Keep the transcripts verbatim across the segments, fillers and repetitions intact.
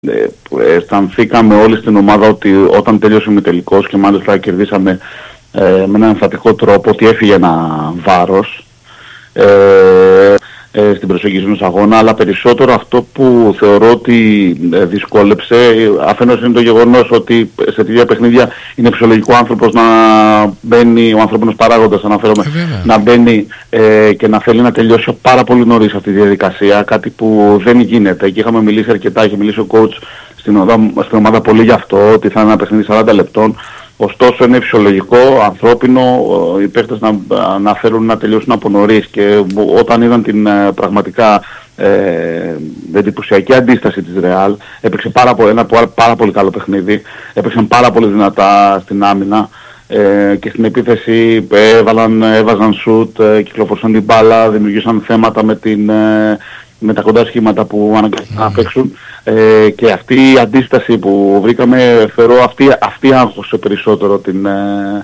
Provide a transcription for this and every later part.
Ε, αισθανθήκαμε όλοι στην ομάδα ότι όταν τέλειωσε ο ημιτελικός και μάλιστα κερδίσαμε ε, με έναν εμφατικό τρόπο, ότι έφυγε ένα βάρος ε, ε, στην προσέγγιση ενός αγώνα, αλλά περισσότερο αυτό που θεωρώ ότι ε, δυσκόλεψε αφενός είναι το γεγονός ότι σε τέτοια παιχνίδια είναι φυσιολογικό ο άνθρωπος να μπαίνει, ο ανθρώπινος παράγοντας αναφέρομαι, ε, να μπαίνει ε, και να θέλει να τελειώσει πάρα πολύ νωρίς αυτή τη διαδικασία, κάτι που δεν γίνεται. Και είχαμε μιλήσει αρκετά, είχε μιλήσει ο coach στην ομάδα, στην ομάδα πολύ γι' αυτό, ότι θα είναι ένα παιχνίδι σαράντα λεπτών. Ωστόσο είναι φυσιολογικό, ανθρώπινο, οι παίκτες να, να θέλουν να τελειώσουν από νωρίς, και όταν είδαν την πραγματικά ε, εντυπωσιακή αντίσταση της Real, έπαιξε πάρα πολύ, ένα πάρα πολύ καλό παιχνίδι, έπαιξαν πάρα πολύ δυνατά στην άμυνα ε, και στην επίθεση έβαλαν, έβαζαν σουτ, ε, κυκλοφορούσαν την μπάλα, δημιουργήσαν θέματα με την... Ε, με τα κοντά σχήματα που αναγκάστηκαν να παίξουν ε, και αυτή η αντίσταση που βρήκαμε, θεωρώ αυτή, αυτή άγχωσε περισσότερο την, ε,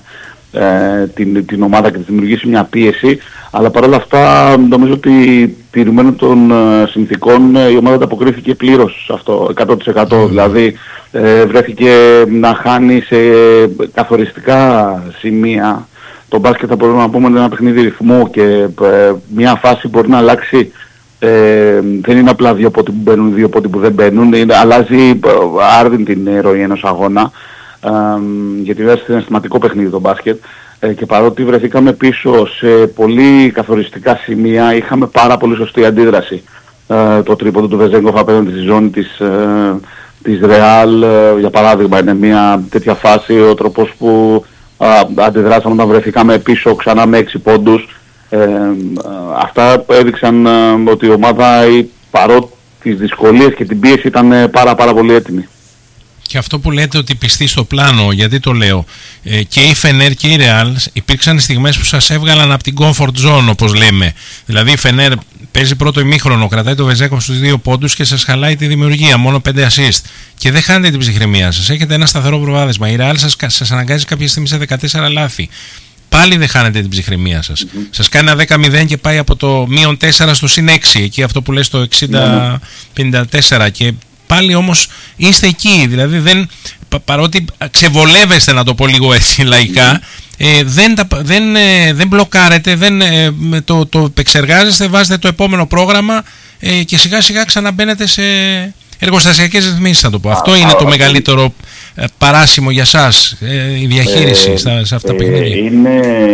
ε, την, την ομάδα και της δημιουργήσει μια πίεση, αλλά παρόλα αυτά νομίζω ότι τηρουμένων των ε, συνθηκών ε, η ομάδα ανταποκρίθηκε πλήρως σε αυτό, εκατό τοις εκατό, mm. δηλαδή ε, βρέθηκε να χάνει σε καθοριστικά σημεία. Το μπάσκετ θα μπορούμε να πούμε είναι ένα παιχνίδι ρυθμού και ε, μια φάση μπορεί να αλλάξει. Ε, δεν είναι απλά δύο πόντοι που μπαίνουν, δύο πόντοι που δεν μπαίνουν, είναι, αλλάζει άρδιν την ροή ενός αγώνα, ε, γιατί είναι συναισθηματικό παιχνίδι το μπάσκετ, ε, και παρότι βρεθήκαμε πίσω σε πολύ καθοριστικά σημεία, είχαμε πάρα πολύ σωστή αντίδραση. Ε, το τρίποντο του Βεζέγκοφ απέναντι στη ζώνη της, ε, της Real, ε, για παράδειγμα, είναι μια τέτοια φάση, ο τρόπος που ε, αντιδράσαμε όταν βρεθήκαμε πίσω ξανά με έξι πόντους. Ε, ε, αυτά έδειξαν ε, ότι η ομάδα παρότι τις δυσκολίες και την πίεση ήταν ε, πάρα πάρα πολύ έτοιμη. Και αυτό που λέτε ότι πιστεί στο πλάνο, γιατί το λέω, ε, και η Φενέρ και η Real υπήρξαν στιγμές που σας έβγαλαν από την comfort zone, όπως λέμε. Δηλαδή η Φενέρ παίζει πρώτο ημίχρονο, κρατάει το Βεζέκοφ στους δύο πόντους και σας χαλάει τη δημιουργία, μόνο πέντε assist. Και δεν χάνετε την ψυχραιμία σας, έχετε ένα σταθερό προβάδισμα. Η Real σας, σας αναγκάζει κάποια στιγμή σε δεκατέσσερα λάθη. Πάλι δεν χάνετε την ψυχραιμία σας. Mm-hmm. Σας κάνει ένα δέκα μηδέν και πάει από το μείον τέσσερα στο συν έξι, εκεί αυτό που λες το εξήντα πενήντα τέσσερα, και πάλι όμως είστε εκεί. Δηλαδή δεν, πα, παρότι ξεβολεύεστε, να το πω λίγο έτσι λαϊκά, mm-hmm. ε, δεν, δεν, ε, δεν μπλοκάρετε, δεν, ε, το, το επεξεργάζεστε, βάζετε το επόμενο πρόγραμμα ε, και σιγά σιγά ξαναμπαίνετε σε εργοστασιακές ρυθμίσεις, να το πω. Αυτό είναι το μεγαλύτερο παράσημο για σας, η διαχείριση ε, στα, σε αυτά τα ε, παιχνίδια. Είναι,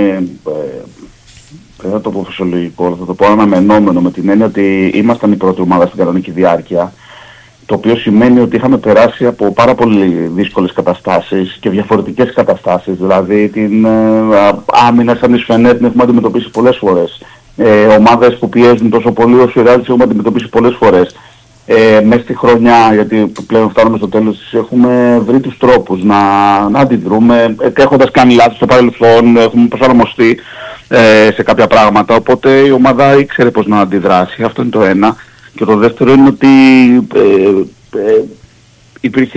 δεν θα το πω φυσιολογικό, θα το πω αναμενόμενο, με την έννοια ότι ήμασταν η πρώτη ομάδα στην κανονική διάρκεια, το οποίο σημαίνει ότι είχαμε περάσει από πάρα πολύ δύσκολες καταστάσεις και διαφορετικές καταστάσεις. Δηλαδή την ε, άμυνα σαν τη Φενέρ την έχουμε αντιμετωπίσει πολλές φορές. Ε, ομάδες που πιέζουν τόσο πολύ όσο η Real τις έχουμε αντιμετωπίσει πολλές φορές. Ε, μέσα στη χρονιά, γιατί πλέον φτάνουμε στο τέλος της, έχουμε βρει τους τρόπους να, να αντιδρούμε, ε, έχοντας κάνει λάθη στο παρελθόν, έχουμε προσαρμοστεί ε, σε κάποια πράγματα, οπότε η ομάδα ήξερε πώς να αντιδράσει. Αυτό είναι το ένα. Και το δεύτερο είναι ότι ε, ε, υπήρχε,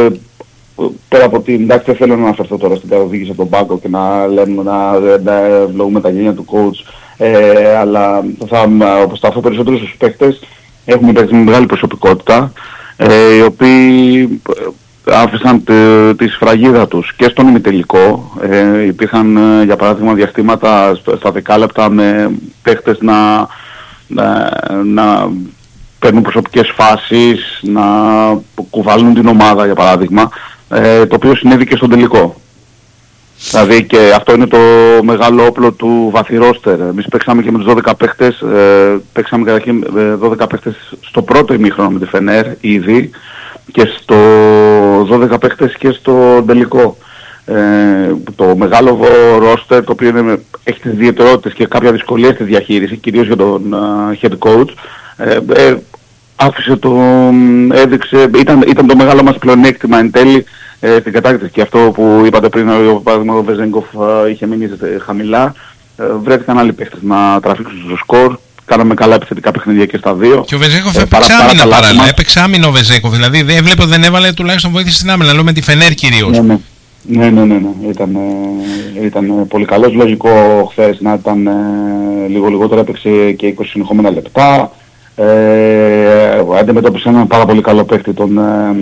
πέρα από την, εντάξει δεν θέλω να αναφερθώ τώρα στην καθοδήγηση από τον πάγκο και να λέμε, να, να ευλογούμε τα γένεια του coach, ε, αλλά θα αποσταθώ περισσότερο στους παίκτες. Έχουμε παίξει με μεγάλη προσωπικότητα, ε, οι οποίοι άφησαν τε, τη σφραγίδα τους και στον ημιτελικό. Ε, υπήρχαν, ε, για παράδειγμα, διαστήματα στα δεκάλεπτα με παίχτες να, να, να παίρνουν προσωπικές φάσεις, να κουβαλούν την ομάδα, για παράδειγμα, ε, το οποίο συνέβη και στον τελικό. Δηλαδή και αυτό είναι το μεγάλο όπλο του βαθύ ρόστερ. Εμείς παίξαμε και με τους δώδεκα παίχτες, ε, παίξαμε καταρχήν δώδεκα παίχτες στο πρώτο ημίχρονο με τη Φενέρ ήδη και στο δώδεκα παίχτες και στο τελικό. Ε, το μεγάλο ρόστερ, το οποίο είναι, έχει τις ιδιαιτερότητες και κάποια δυσκολία στη διαχείριση, κυρίως για τον uh, head coach, ε, ε, άφησε το, έδειξε, ήταν, ήταν το μεγάλο μας πλεονέκτημα εν τέλει ε, στην κατάκτηση. Και αυτό που είπατε πριν, ο παράδειγμα ο Βεζέγκοφ είχε μείνει χαμηλά, ε, βρέθηκαν άλλοι παίχτες να τραβήξουν στο σκορ. Κάναμε καλά επιθετικά παιχνίδια και στα δύο. Και ο Βεζέγκοφ ε, έπαιξε άμυνα παράλληλα. Έπαιξε άμυνα ο Βεζέγκοφ. Δηλαδή δεν έβλεπε, δεν έβαλε τουλάχιστον βοήθεια στην άμυνα. Λέω με τη Φενέρ κυρίως. Ναι, ναι. Ναι, ναι, ναι, ναι. Ήταν, ε, ήταν πολύ καλός. Λογικό χθες να ήταν ε, λίγο λιγότερο, έπαιξε και είκοσι συνεχόμενα λεπτά. Ε, αντιμετώπισε έναν πάρα πολύ καλό παίκτη, τον